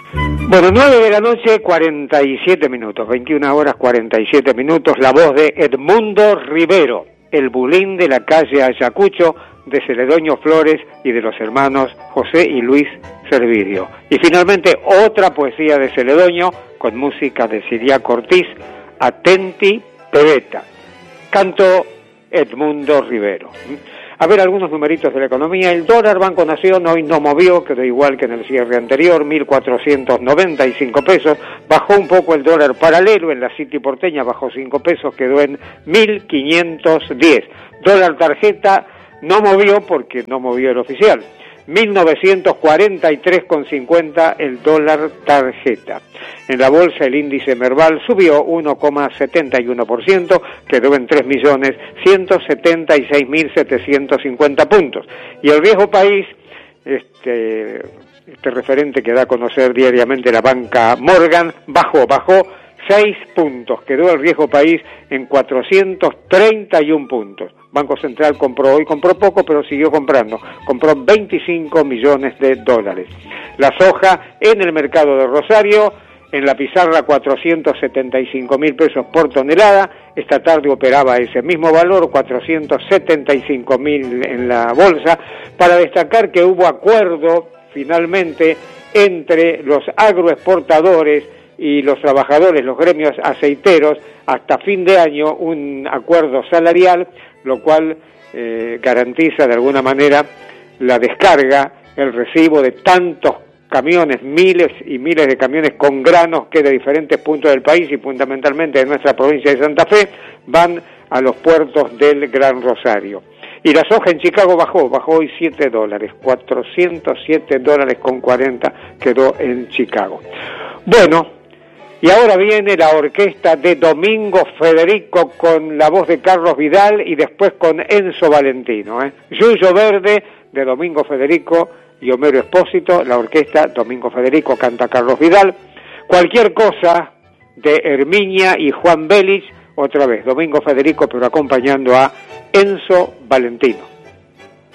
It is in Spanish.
Bueno, 9 de la noche, 47 minutos, 21 horas 47 minutos, la voz de Edmundo Rivero, el bulín de la calle Ayacucho, de Celedonio Flores y de los hermanos José y Luis Servirio. Y finalmente otra poesía de Celedonio con música de Siriaco Ortiz, Atenti Pebeta. Canto Edmundo Rivero. A ver algunos numeritos de la economía. El dólar Banco Nación hoy no movió, quedó igual que en el cierre anterior, 1.495 pesos. Bajó un poco el dólar paralelo en la City porteña, bajó 5 pesos, quedó en 1.510. Dólar tarjeta no movió porque no movió el oficial. 1.943,50 el dólar tarjeta. En la bolsa el índice Merval subió 1,71%, quedó en 3.176.750 puntos. Y el riesgo país, este referente que da a conocer diariamente la banca Morgan, bajó 6 puntos, quedó el riesgo país en 431 puntos. Banco Central compró poco, pero siguió comprando. Compró 25 millones de dólares. La soja en el mercado de Rosario, en la pizarra 475.000 pesos por tonelada. Esta tarde operaba ese mismo valor, 475.000 en la bolsa. Para destacar que hubo acuerdo finalmente entre los agroexportadores y los trabajadores, los gremios aceiteros, hasta fin de año un acuerdo salarial, lo cual garantiza de alguna manera la descarga, el recibo de tantos camiones, miles y miles de camiones con granos que de diferentes puntos del país y fundamentalmente de nuestra provincia de Santa Fe van a los puertos del Gran Rosario. Y la soja en Chicago bajó hoy $7, 407 dólares con 40 quedó en Chicago. Bueno, y ahora viene la orquesta de Domingo Federico con la voz de Carlos Vidal y después con Enzo Valentino. Yuyo Verde de Domingo Federico y Homero Espósito, la orquesta Domingo Federico canta Carlos Vidal. Cualquier cosa de Herminia y Juan Belich, otra vez Domingo Federico pero acompañando a Enzo Valentino.